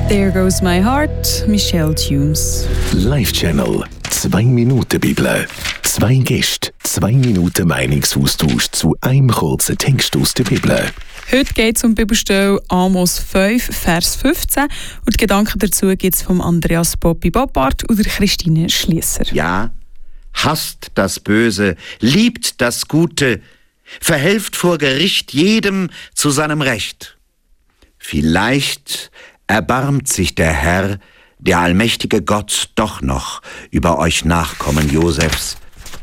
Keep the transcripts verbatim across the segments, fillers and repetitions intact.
There Goes My Heart, Michelle Tunes. Live-Channel, zwei Minuten Bibel. Zwei Gäste, zwei Minuten Meinungsaustausch zu einem kurzen Text aus der Bibel. Heute geht es um die Bibelstelle Amos fünf, Vers fünfzehn. Und die Gedanken dazu gibt es von Andreas Bobby Boppard und Christine Schliesser. Ja, hasst das Böse, liebt das Gute, verhelft vor Gericht jedem zu seinem Recht. Vielleicht erbarmt sich der Herr, der allmächtige Gott, doch noch über euch Nachkommen Josefs.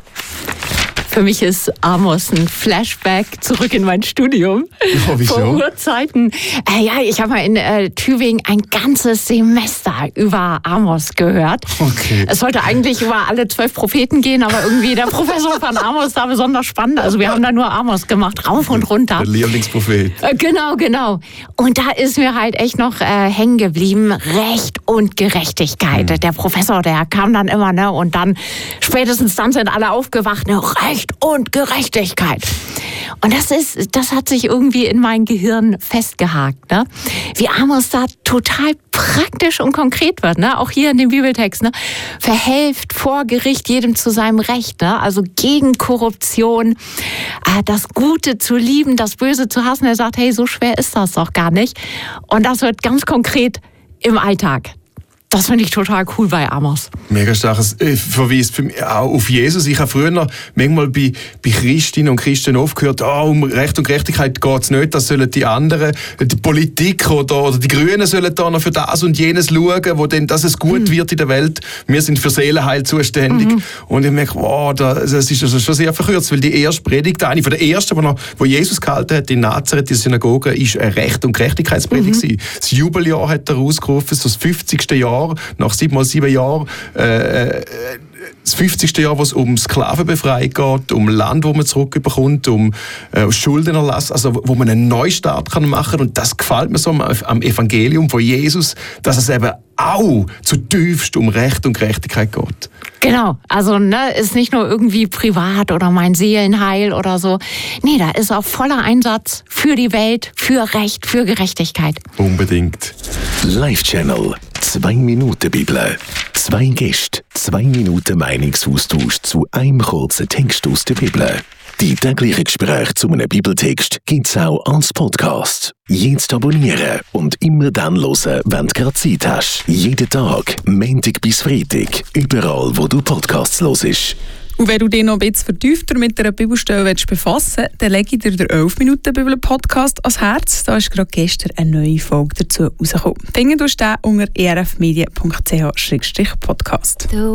Für mich ist Amos ein Flashback zurück in mein Studium. Oh, wieso? Vor Urzeiten. Äh, ja, ich habe mal in äh, Tübingen ein ganzes Semester über Amos gehört. Okay. Es sollte eigentlich über alle zwölf Propheten gehen, aber irgendwie der Professor fand Amos da besonders spannend. Also wir haben da nur Amos gemacht, rauf und runter. Der Lieblingsprophet. Äh, genau, genau. Und da ist mir halt echt noch äh, hängen geblieben, Recht und Gerechtigkeit. Mhm. Der Professor, der kam dann immer, ne, und dann spätestens dann sind alle aufgewacht, ne, Recht und Gerechtigkeit. Und das ist, das hat sich irgendwie in mein Gehirn festgehakt, ne? Wie Amos da total praktisch und konkret wird, ne? Auch hier in dem Bibeltext, ne? Verhelft vor Gericht jedem zu seinem Recht, ne? Also gegen Korruption, äh, das Gute zu lieben, das Böse zu hassen. Er sagt, hey, so schwer ist das doch gar nicht. Und das wird ganz konkret im Alltag. Das finde ich total cool bei Amos. Mega starkes äh, Verweis für mich auch auf Jesus. Ich habe früher manchmal bei, bei Christinnen und Christen oft gehört, oh, um Recht und Gerechtigkeit geht es nicht, das sollen die anderen, die Politik oder, oder die Grünen sollen da noch für das und jenes schauen, wo denn, dass es gut mhm. wird in der Welt. Wir sind für Seelenheil zuständig. Mhm. Und ich merke, wow, das ist also schon sehr verkürzt, weil die erste Predigt, eine von der ersten, wo, noch, wo Jesus gehalten hat in Nazareth, die Synagoge, ist eine Recht- und Gerechtigkeitspredigt. Mhm. Das Jubeljahr hat er ausgerufen, so das fünfzigste Jahr. Nach sieben mal sieben Jahren, äh, das fünfzigste Jahr, wo es um Sklavenbefreiung geht, um Land, wo man zurückbekommt, um äh, Schuldenerlass, also wo man einen Neustart kann machen kann. Und das gefällt mir so am, am Evangelium von Jesus, dass es eben auch zutiefst um Recht und Gerechtigkeit geht. Genau, also ne, ist nicht nur irgendwie privat oder mein Seelenheil oder so. Nee, da ist auch voller Einsatz für die Welt, für Recht, für Gerechtigkeit. Unbedingt. Live-Channel, zwei Minuten Bibel. Zwei Gäste, zwei Minuten Meinungsaustausch zu einem kurzen Text aus der Bibel. Die täglichen Gespräche zu einem Bibeltext gibt es auch als Podcast. Jetzt abonnieren und immer dann hören, wenn du gerade Zeit hast. Jeden Tag, Montag bis Freitag, überall wo du Podcasts hörst. Und wenn du dich noch ein bisschen vertiefter mit einer Bibelstelle befassen willst, dann lege ich dir den elf Minuten Bibel-Podcast ans Herz. Da ist gerade gestern eine neue Folge dazu rausgekommen. Finden du den unter e r f medien punkt c h slash podcast.